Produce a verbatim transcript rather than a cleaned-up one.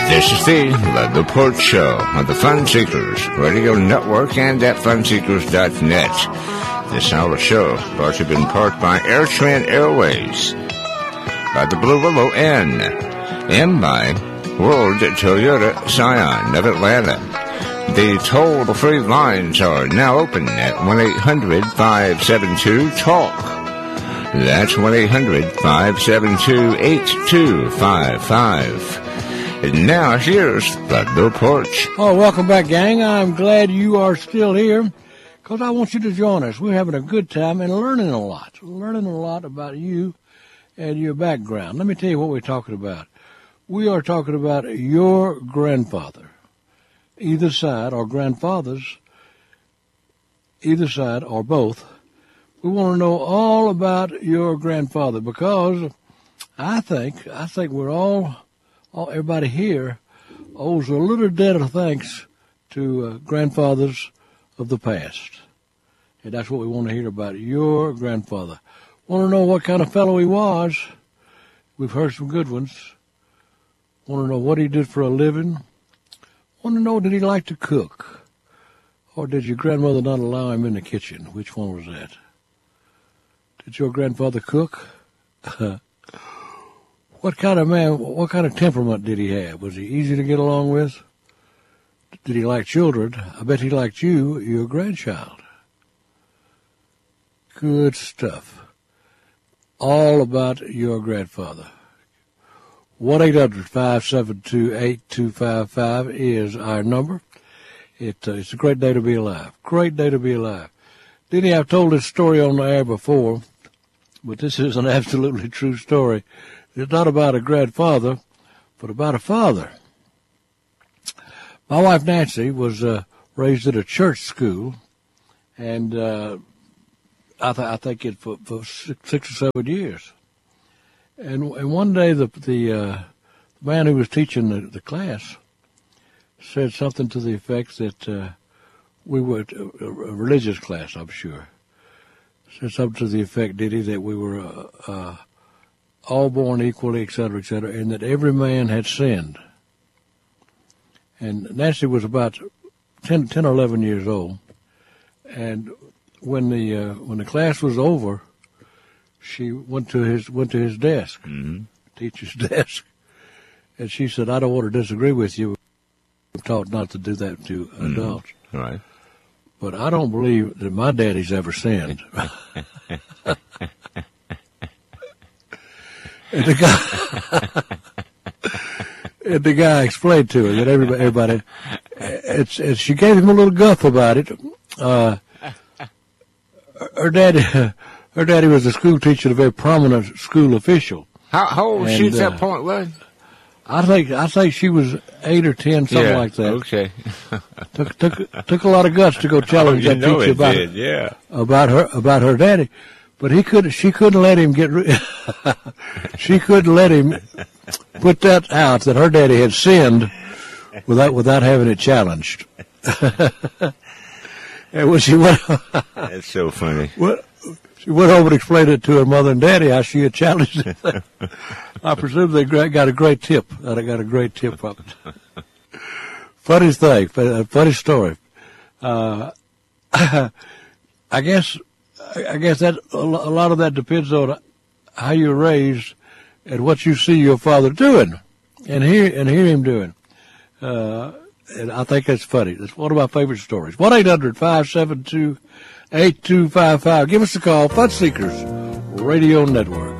This is the Let the Porch Show on the Fun Seekers Radio Network and at fun seekers dot net. This hour show brought to you in part by AirTran Airways, by the Blue Willow Inn, and by World Toyota Scion of Atlanta. The toll-free lines are now open at one eight hundred five seven two talk. That's one eight hundred five seven two eight two five five. And now here's the Porch. Oh, welcome back, gang. I'm glad you are still here because I want you to join us. We're having a good time and learning a lot, learning a lot about you and your background. Let me tell you what we're talking about. We are talking about your grandfather, either side, or grandfathers, either side, or both. We want to know all about your grandfather because I think, I think we're all... Oh, everybody here owes a little debt of thanks to uh, grandfathers of the past. And that's what we want to hear about your grandfather. Want to know what kind of fellow he was? We've heard some good ones. Want to know what he did for a living? Want to know, did he like to cook? Or did your grandmother not allow him in the kitchen? Which one was that? Did your grandfather cook? What kind of man, what kind of temperament did he have? Was he easy to get along with? Did he like children? I bet he liked you, your grandchild. Good stuff. All about your grandfather. one eight hundred five seven two eight two five five is our number. It, uh, it's a great day to be alive. Great day to be alive. Denny, I've told this story on the air before, but this is an absolutely true story. It's not about a grandfather, but about a father. My wife, Nancy, was uh, raised at a church school, and uh, I, th- I think it for, for six, six or seven years. And, and one day the the, uh, the man who was teaching the, the class said something to the effect that uh, we were a, a religious class, I'm sure. Said something to the effect, did he, that we were uh, uh, all born equally, et cetera, et cetera, and that every man had sinned. And Nancy was about ten, ten or eleven years old, and when the uh, when the class was over, she went to his went to his desk, mm-hmm. teacher's desk, and she said, "I don't want to disagree with you. We're taught not to do that to mm-hmm. adults, right? But I don't believe that my daddy's ever sinned." And the guy, and the guy explained to her that everybody, everybody it's, it's, she gave him a little guff about it. Uh, her daddy, her daddy was a school teacher, a very prominent school official. How, how old was and, she at uh, that point, Lud? I think, I think she was eight or ten, something yeah, like that. Okay. took, took, took a lot of guts to go challenge oh, that teacher about, did, yeah. about her, about her daddy. But he could, she couldn't let him get, rid she couldn't let him put that out that her daddy had sinned without, without having it challenged. And when she went, that's so funny. What, she went over and explained it to her mother and daddy how she had challenged it. I presume they got a great tip. I got a great tip from it. Funny thing, funny story. Uh, I guess, I guess that a lot of that depends on how you're raised and what you see your father doing, and hear and hear him doing. Uh, and I think that's funny. That's one of my favorite stories. one eight hundred five seven two eight two five five. Give us a call. Fun Seekers Radio Network.